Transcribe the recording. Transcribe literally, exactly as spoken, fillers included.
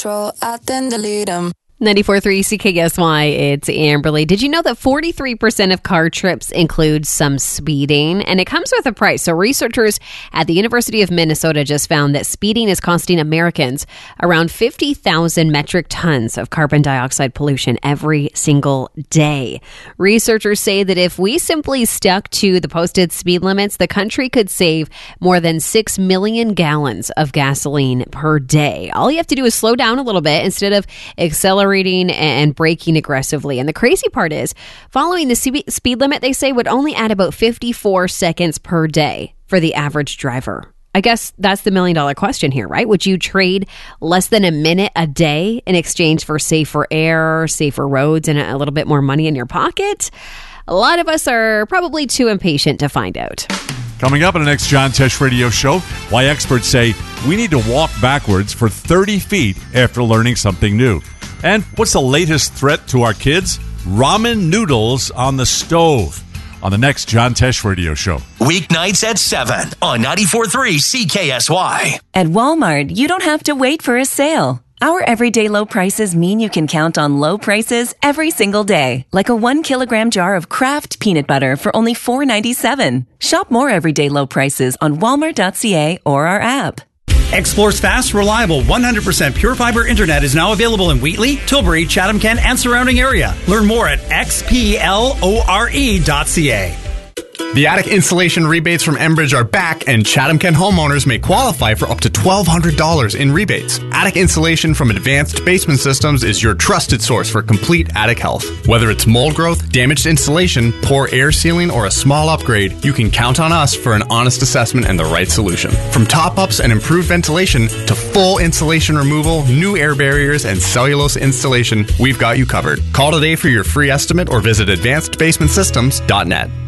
control, I then delete them. ninety-four point three C K S Y, it's Amberly. Did you know that forty-three percent of car trips include some speeding? And it comes with a price. So researchers at the University of Minnesota just found that speeding is costing Americans around fifty thousand metric tons of carbon dioxide pollution every single day. Researchers say that if we simply stuck to the posted speed limits, the country could save more than six million gallons of gasoline per day. All you have to do is slow down a little bit instead of accelerating and braking aggressively. And the crazy part is, following the speed limit, they say, would only add about fifty-four seconds per day for the average driver. I guess that's the million dollar question here, right? Would you trade less than a minute a day in exchange for safer air, safer roads, and a little bit more money in your pocket? A lot of us are probably too impatient to find out. Coming up in the next John Tesh Radio Show, why experts say we need to walk backwards for thirty feet after learning something new. And what's the latest threat to our kids? Ramen noodles on the stove. On the next John Tesh Radio Show. Weeknights at seven on ninety-four point three C K S Y. At Walmart, you don't have to wait for a sale. Our everyday low prices mean you can count on low prices every single day. Like a one kilogram jar of Kraft peanut butter for only four dollars and ninety-seven cents. Shop more everyday low prices on walmart dot c a or our app. Xplore's fast, reliable, one hundred percent pure fiber internet is now available in Wheatley, Tilbury, Chatham-Kent, and surrounding area. Learn more at x p l o r e dot c a. The attic installation rebates from Enbridge are back, and Chatham-Kent homeowners may qualify for up to twelve hundred dollars in rebates. Attic installation from Advanced Basement Systems is your trusted source for complete attic health. Whether it's mold growth, damaged insulation, poor air sealing, or a small upgrade, you can count on us for an honest assessment and the right solution. From top-ups and improved ventilation to full insulation removal, new air barriers, and cellulose installation, we've got you covered. Call today for your free estimate or visit advanced basement systems dot net.